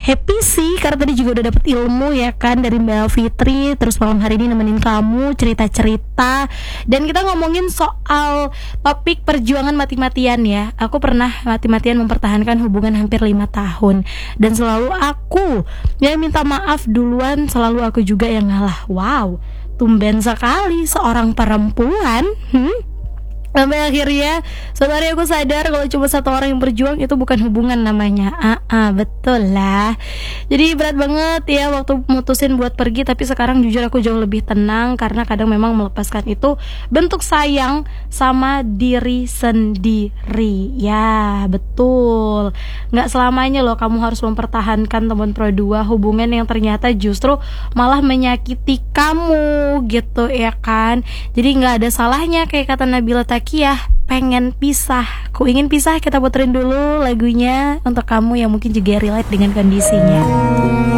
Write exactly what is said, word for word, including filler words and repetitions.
happy sih karena tadi juga udah dapet ilmu ya kan dari Mbak Fitri. Terus malam hari ini nemenin kamu cerita-cerita. Dan kita ngomongin soal topik perjuangan mati-matian ya. Aku pernah mati-matian mempertahankan hubungan hampir lima tahun. Dan selalu aku yang minta maaf duluan, selalu aku juga yang ngalah. Wow, tumben sekali seorang perempuan. Hmm? Sampai akhirnya suatu hari aku sadar kalau cuma satu orang yang berjuang itu bukan hubungan namanya. Ah, ah betul lah. Jadi berat banget ya waktu mutusin buat pergi. Tapi sekarang jujur aku jauh lebih tenang, karena kadang memang melepaskan itu bentuk sayang sama diri sendiri. Ya betul, gak selamanya loh kamu harus mempertahankan teman pro dua, hubungan yang ternyata justru malah menyakiti kamu gitu ya kan. Jadi gak ada salahnya kayak kata Nabila Takiyah, pengen pisah, ku ingin pisah. Kita puterin dulu lagunya untuk kamu yang mungkin juga relate dengan kondisinya.